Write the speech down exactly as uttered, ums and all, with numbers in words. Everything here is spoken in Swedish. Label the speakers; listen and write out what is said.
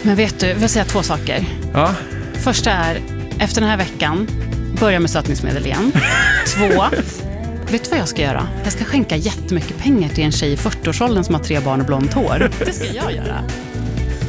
Speaker 1: Men vet du, jag vill säga två saker.
Speaker 2: Ja.
Speaker 1: Första är, efter den här veckan, börja med sötningsmedel igen. Två, vet du vad jag ska göra? Jag ska skänka jättemycket pengar till en tjej i fyrtioårsåldern som har tre barn och blont hår. Det ska jag göra.